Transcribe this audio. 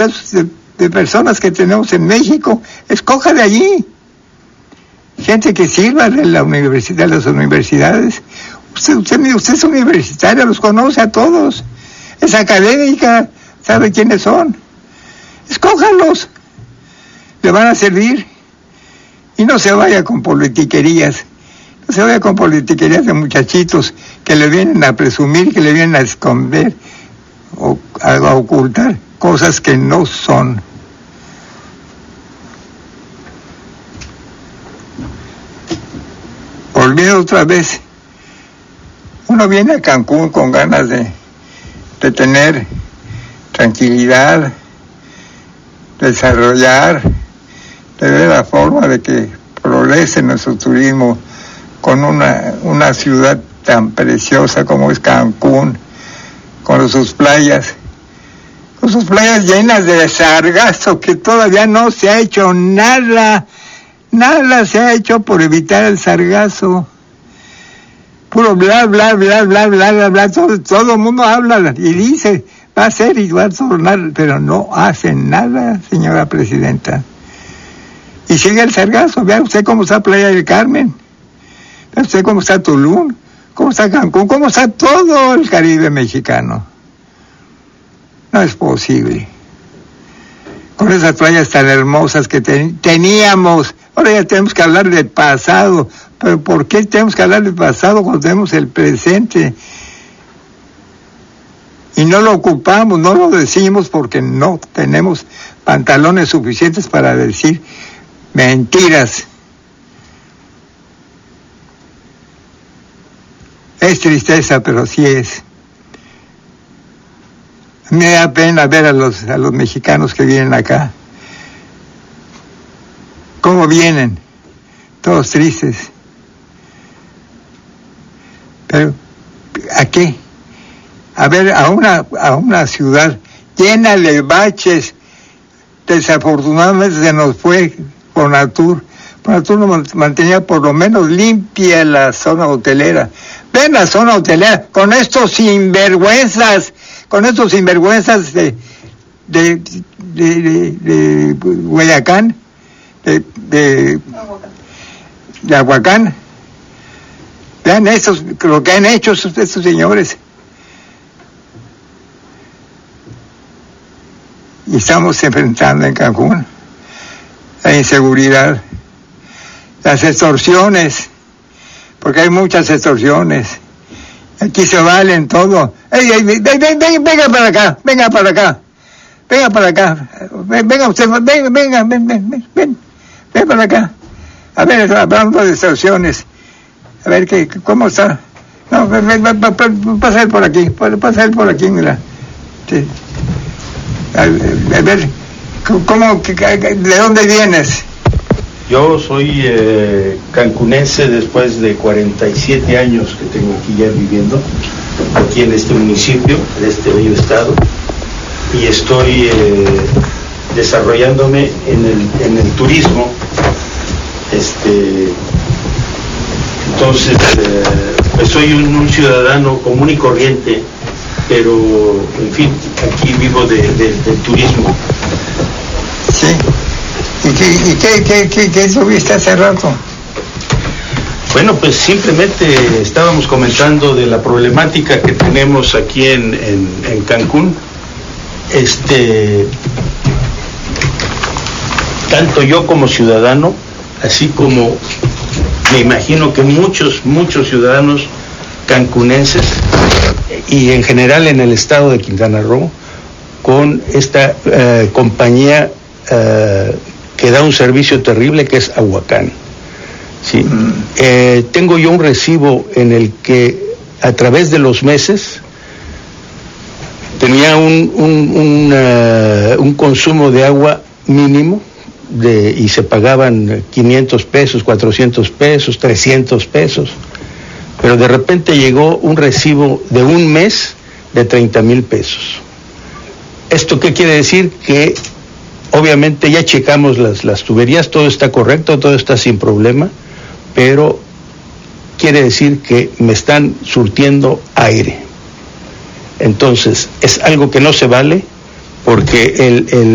pesos de personas que tenemos en México. Escoja de allí. Gente que sirva de las universidades. Usted es universitaria, los conoce a todos. Es académica, sabe quiénes son. Escójalos. Le van a servir. Y no se vaya con politiquerías. No se vaya con politiquerías de muchachitos que le vienen a presumir, que le vienen a esconder o a ocultar cosas que no son. Volviendo otra vez, uno viene a Cancún con ganas de tener tranquilidad, desarrollar, de ver la forma de que progrese nuestro turismo con una ciudad tan preciosa como es Cancún, con sus playas llenas de sargazo, que todavía no se ha hecho nada se ha hecho por evitar el sargazo. Puro bla, bla, bla, bla, bla, bla, bla, todo el mundo habla y dice, va a ser y va a tornar, pero no hacen nada, señora presidenta. Y sigue el sargazo. Vea usted cómo está Playa del Carmen, vea usted cómo está Tulum, cómo está Cancún, cómo está todo el Caribe mexicano. No es posible. Con esas playas tan hermosas que teníamos, ahora ya tenemos que hablar del pasado. Pero ¿por qué tenemos que hablar del pasado cuando tenemos el presente? Y no lo ocupamos, no lo decimos porque no tenemos pantalones suficientes para decir mentiras. Es tristeza, pero sí es. Me da pena ver a los mexicanos que vienen acá. ¿Cómo vienen? Todos tristes. Pero, ¿a qué? A ver, a una ciudad llena de baches. Desafortunadamente se nos fue Fonatur. Fonatur nos mantenía por lo menos limpia la zona hotelera. Ven la zona hotelera con estos sinvergüenzas de Guayacán, de Aguacán. Vean lo que han hecho estos señores. Y estamos enfrentando en Cancún la inseguridad, las extorsiones, porque hay muchas extorsiones. Aquí se valen todo. Venga para acá, venga usted, ven para acá. A ver, hablando de extorsiones, a ver cómo está. No, pasa él por aquí, mira. Sí. A ver, ¿de dónde vienes? Yo soy cancunense después de 47 años que tengo aquí ya viviendo, aquí en este municipio, de este bello estado, y estoy desarrollándome en el turismo. Entonces, pues soy un ciudadano común y corriente, pero, en fin, aquí vivo del turismo. Sí. ¿Y qué tuviste hace rato? Bueno, pues simplemente estábamos comentando de la problemática que tenemos aquí en Cancún. Tanto yo como ciudadano, así como me imagino que muchos ciudadanos cancunenses y en general en el estado de Quintana Roo, con esta compañía que da un servicio terrible, que es Aguacán. ¿Sí? Tengo yo un recibo en el que a través de los meses tenía un consumo de agua mínimo y se pagaban 500 pesos, 400 pesos, 300 pesos. Pero de repente llegó un recibo de un mes de 30,000 pesos. ¿Esto qué quiere decir? Que obviamente ya checamos las tuberías, todo está correcto, todo está sin problema, pero quiere decir que me están surtiendo aire. Entonces, es algo que no se vale, porque el